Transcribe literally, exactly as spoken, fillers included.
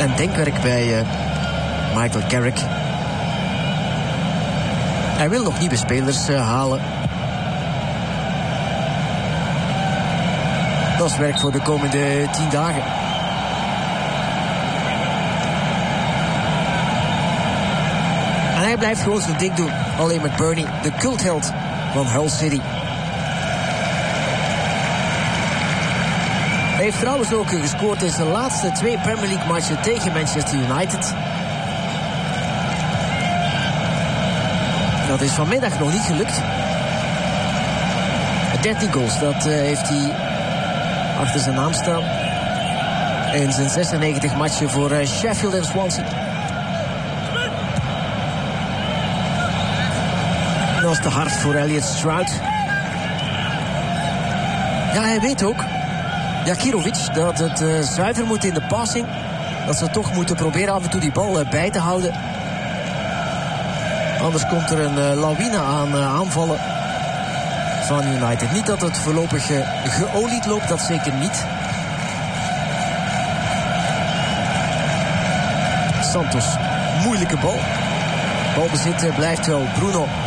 en denkwerk bij uh, Michael Carrick. Hij wil nog nieuwe spelers uh, halen. Dat is werk voor de komende tien dagen. En hij blijft gewoon zijn ding doen. Alleen met Bernie, de cultheld van Hull City. Hij heeft trouwens ook gescoord in zijn laatste twee Premier League matchen tegen Manchester United. Dat is vanmiddag nog niet gelukt. dertien goals, dat uh, heeft hij achter zijn naam staan. In zijn zesennegentig matchen voor uh, Sheffield en Swansea. Dat is te hard voor Elliot Stroud. Ja, hij weet ook, Jakirovic, dat het uh, zuiver moet in de passing. Dat ze toch moeten proberen af en toe die bal uh, bij te houden. Anders komt er een uh, lawine aan uh, aanvallen van United. Niet dat het voorlopig uh, geolied loopt, dat zeker niet. Santos, moeilijke bal. Balbezit uh, blijft wel Bruno